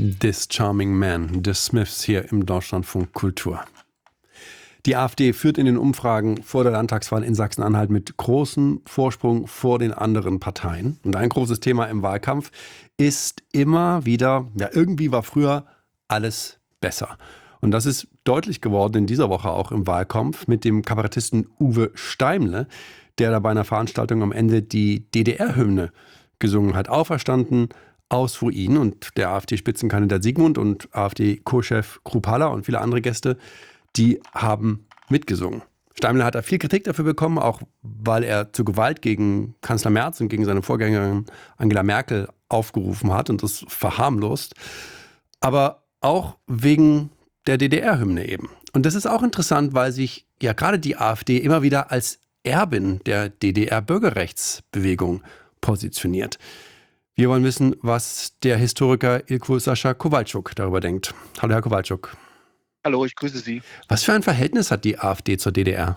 This Charming Man, The Smiths hier im Deutschlandfunk Kultur. Die AfD führt in den Umfragen vor der Landtagswahl in Sachsen-Anhalt mit großem Vorsprung vor den anderen Parteien. Und ein großes Thema im Wahlkampf ist immer wieder, irgendwie war früher alles besser. Und das ist deutlich geworden in dieser Woche auch im Wahlkampf mit dem Kabarettisten Uwe Steimle, der da bei einer Veranstaltung am Ende die DDR-Hymne gesungen hat. Auferstanden aus Ruinen. Und der AfD-Spitzenkandidat Sigmund und AfD-Co-Chef Krupalla und viele andere Gäste, die haben mitgesungen. Steimle hat da viel Kritik dafür bekommen, auch weil er zu Gewalt gegen Kanzler Merz und gegen seine Vorgängerin Angela Merkel aufgerufen hat und das verharmlost. Aber auch wegen der DDR-Hymne eben. Und das ist auch interessant, weil sich ja gerade die AfD immer wieder als Erbin der DDR-Bürgerrechtsbewegung positioniert. Wir wollen wissen, was der Historiker Ilko Sascha Kowalczuk darüber denkt. Hallo, Herr Kowalczuk. Hallo, ich grüße Sie. Was für ein Verhältnis hat die AfD zur DDR?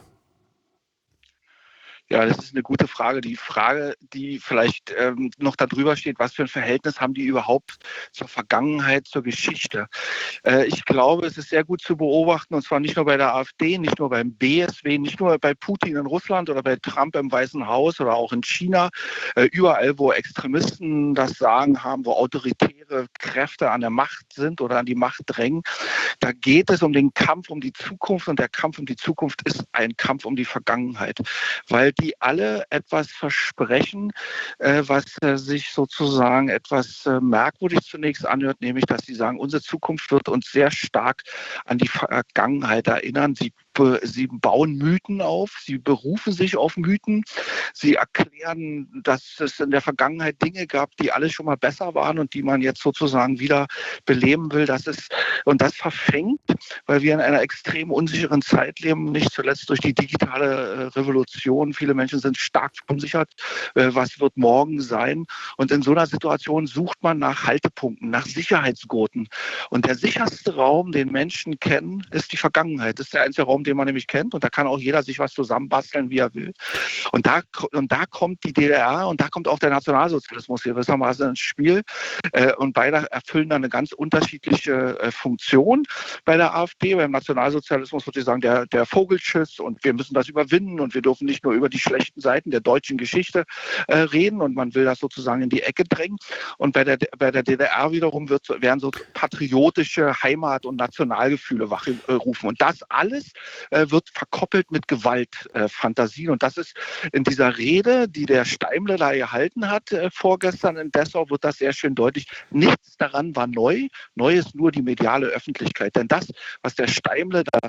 Ja, das ist eine gute Frage. Die Frage, die vielleicht noch darüber steht, was für ein Verhältnis haben die überhaupt zur Vergangenheit, zur Geschichte? Ich glaube, es ist sehr gut zu beobachten, und zwar nicht nur bei der AfD, nicht nur beim BSW, nicht nur bei Putin in Russland oder bei Trump im Weißen Haus oder auch in China. Überall, wo Extremisten das Sagen haben, wo autoritäre Kräfte an der Macht sind oder an die Macht drängen, da geht es um den Kampf um die Zukunft, und der Kampf um die Zukunft ist ein Kampf um die Vergangenheit, weil die alle etwas versprechen, was sich sozusagen etwas merkwürdig zunächst anhört, nämlich, dass sie sagen, unsere Zukunft wird uns sehr stark an die Vergangenheit erinnern. Sie bauen Mythen auf, sie berufen sich auf Mythen, sie erklären, dass es in der Vergangenheit Dinge gab, die alle schon mal besser waren und die man jetzt sozusagen wieder beleben will. Und das verfängt, weil wir in einer extrem unsicheren Zeit leben, nicht zuletzt durch die digitale Revolution. Viele Menschen sind stark verunsichert, was wird morgen sein. Und in so einer Situation sucht man nach Haltepunkten, nach Sicherheitsgurten. Und der sicherste Raum, den Menschen kennen, ist die Vergangenheit. Das ist der einzige Raum, den man nämlich kennt. Und da kann auch jeder sich was zusammenbasteln, wie er will. Und da kommt die DDR und da kommt auch der Nationalsozialismus gewissermaßen ins Spiel. Und beide erfüllen dann eine ganz unterschiedliche Funktion bei der AfD. Beim Nationalsozialismus würde ich sagen, der Vogelschiss, und wir müssen das überwinden und wir dürfen nicht nur über die schlechten Seiten der deutschen Geschichte reden, und man will das sozusagen in die Ecke drängen. Und bei der DDR wiederum werden so patriotische Heimat- und Nationalgefühle wachrufen. Und das alles wird verkoppelt mit Gewaltfantasien. Und das ist in dieser Rede, die der Steimle da gehalten hat vorgestern in Dessau, wird das sehr schön deutlich. Nichts daran war neu. Neu ist nur die mediale Öffentlichkeit. Denn das, was der Steimle da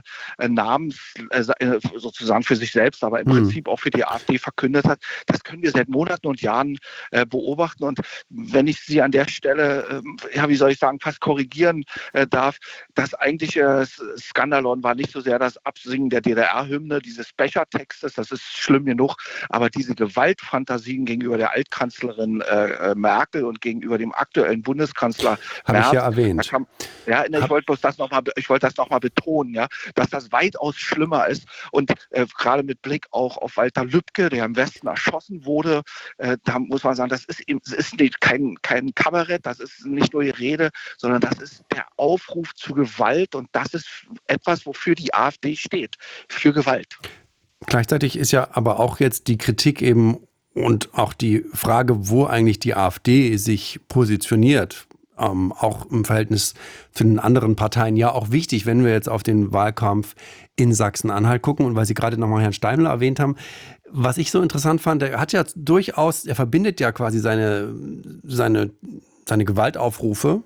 sozusagen für sich selbst, aber im Prinzip auch für die AfD verkündet hat, das können wir seit Monaten und Jahren beobachten. Und wenn ich Sie an der Stelle, fast korrigieren darf, das eigentliche Skandalon war nicht so sehr das Absingen der DDR-Hymne, dieses Bechertextes, das ist schlimm genug, aber diese Gewaltfantasien gegenüber der Altkanzlerin Merkel und gegenüber dem aktuellen Bundeskanzler Habe ich ja erwähnt. Ich wollte das noch mal betonen, ja, dass das weitaus schlimmer ist. Und gerade mit Blick auch auf Walter Lübcke, der im Westen erschossen wurde, da muss man sagen, das ist kein Kabarett, das ist nicht nur die Rede, sondern das ist der Aufruf zu Gewalt, und das ist etwas, wofür die AfD steht, für Gewalt. Gleichzeitig ist ja aber auch jetzt die Kritik eben und auch die Frage, wo eigentlich die AfD sich positioniert, auch im Verhältnis zu den anderen Parteien, ja auch wichtig, wenn wir jetzt auf den Wahlkampf in Sachsen-Anhalt gucken. Und weil Sie gerade nochmal Herrn Steimle erwähnt haben, was ich so interessant fand, er verbindet ja quasi seine Gewaltaufrufe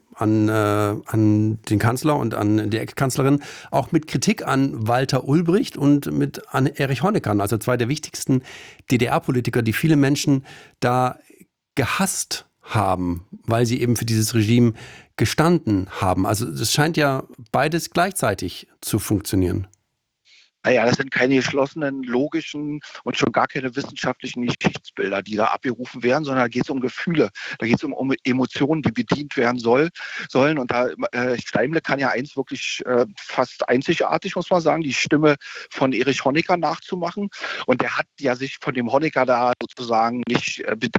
an den Kanzler und an die Ex-Kanzlerin auch mit Kritik an Walter Ulbricht und an Erich Honecker, also zwei der wichtigsten DDR-Politiker, die viele Menschen da gehasst haben, weil sie eben für dieses Regime gestanden haben. Also es scheint ja beides gleichzeitig zu funktionieren. Naja, das sind keine geschlossenen, logischen und schon gar keine wissenschaftlichen Geschichtsbilder, die da abgerufen werden, sondern da geht es um Gefühle, da geht es um Emotionen, die bedient werden sollen. Und da Steimle kann ja eins wirklich fast einzigartig, muss man sagen, die Stimme von Erich Honecker nachzumachen. Und der hat ja sich von dem Honecker da sozusagen nicht,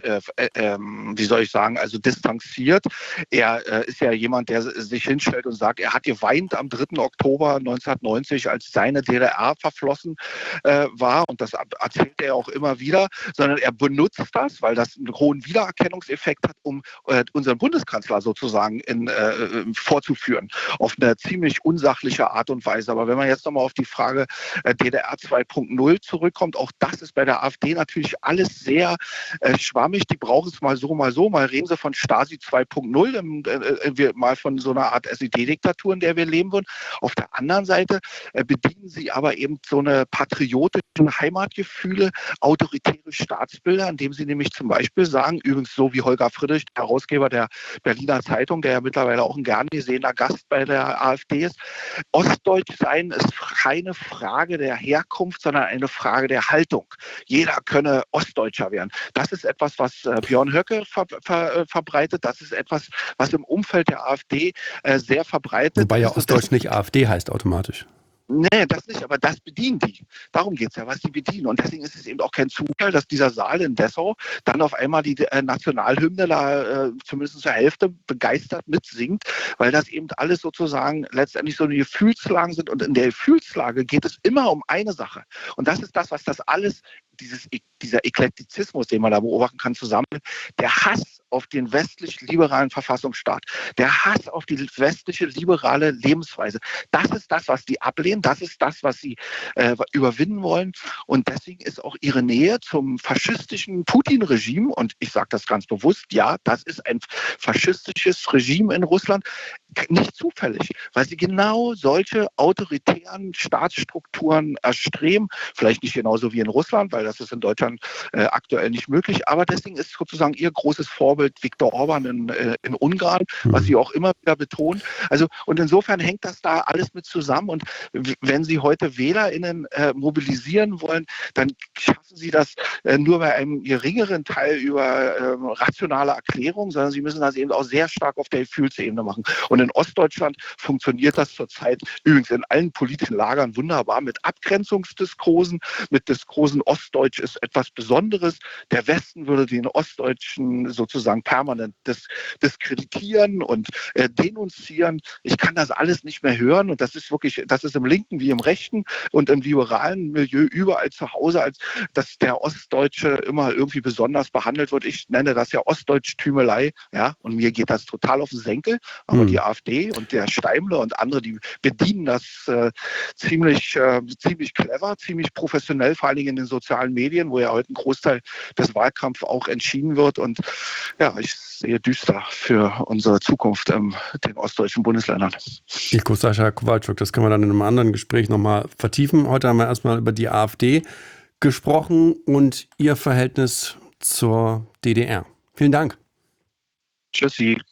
wie soll ich sagen, also distanziert. Er ist ja jemand, der sich hinstellt und sagt, er hat geweint am 3. Oktober 1990, als seine DDR verflossen war. Und das erzählt er auch immer wieder, sondern er benutzt das, weil das einen hohen Wiedererkennungseffekt hat, um unseren Bundeskanzler sozusagen vorzuführen. Auf eine ziemlich unsachliche Art und Weise. Aber wenn man jetzt nochmal auf die Frage DDR 2.0 zurückkommt, auch das ist bei der AfD natürlich alles sehr schwammig. Die brauchen es mal so, mal so. Mal reden sie von Stasi 2.0, mal von so einer Art SED-Diktatur, in der wir leben würden. Auf der anderen Seite bedienen sie aber eben so eine patriotischen Heimatgefühle, autoritäre Staatsbilder, indem sie nämlich zum Beispiel sagen, übrigens so wie Holger Friedrich, der Herausgeber der Berliner Zeitung, der ja mittlerweile auch ein gern gesehener Gast bei der AfD ist, Ostdeutsch sein ist keine Frage der Herkunft, sondern eine Frage der Haltung. Jeder könne Ostdeutscher werden. Das ist etwas, was Björn Höcke verbreitet. Das ist etwas, was im Umfeld der AfD sehr verbreitet ist. Wobei ja Ostdeutsch nicht AfD heißt automatisch. Nee, das nicht, aber das bedienen die. Darum geht es ja, was die bedienen. Und deswegen ist es eben auch kein Zufall, dass dieser Saal in Dessau dann auf einmal die Nationalhymne da zumindest zur Hälfte begeistert mitsingt, weil das eben alles sozusagen letztendlich so eine Gefühlslagen sind. Und in der Gefühlslage geht es immer um eine Sache. Und das ist das, was das alles, dieser Eklektizismus, den man da beobachten kann, zusammenhängt, der Hass auf den westlich-liberalen Verfassungsstaat, der Hass auf die westliche liberale Lebensweise. Das ist das, was die ablehnen, das ist das, was sie überwinden wollen. Und deswegen ist auch ihre Nähe zum faschistischen Putin-Regime, und ich sage das ganz bewusst, ja, das ist ein faschistisches Regime in Russland, nicht zufällig, weil sie genau solche autoritären Staatsstrukturen erstreben, vielleicht nicht genauso wie in Russland, weil das ist in Deutschland aktuell nicht möglich, aber deswegen ist sozusagen ihr großes Vorbild Viktor Orban in Ungarn, was sie auch immer wieder betont. Also, und insofern hängt das da alles mit zusammen, und wenn sie heute WählerInnen mobilisieren wollen, dann schaffen sie das nur bei einem geringeren Teil über rationale Erklärung, sondern sie müssen das eben auch sehr stark auf der Gefühlsebene machen. Und in Ostdeutschland funktioniert das zurzeit übrigens in allen politischen Lagern wunderbar mit Abgrenzungsdiskursen, mit Diskursen, Ostdeutsch ist etwas Besonderes. Der Westen würde den Ostdeutschen sozusagen permanent diskreditieren und denunzieren. Ich kann das alles nicht mehr hören, und das ist wirklich, das ist im linken wie im rechten und im liberalen Milieu überall zu Hause, als dass der Ostdeutsche immer irgendwie besonders behandelt wird. Ich nenne das ja Ostdeutsch-Tümelei, ja, und mir geht das total auf den Senkel, aber die AfD und der Steimle und andere, die bedienen das ziemlich clever, ziemlich professionell, vor allen Dingen in den sozialen Medien, wo ja heute ein Großteil des Wahlkampfs auch entschieden wird. Und ja, ich sehe düster für unsere Zukunft in den ostdeutschen Bundesländern. Ilko Sascha Kowalczuk, das können wir dann in einem anderen Gespräch nochmal vertiefen. Heute haben wir erstmal über die AfD gesprochen und ihr Verhältnis zur DDR. Vielen Dank. Tschüssi.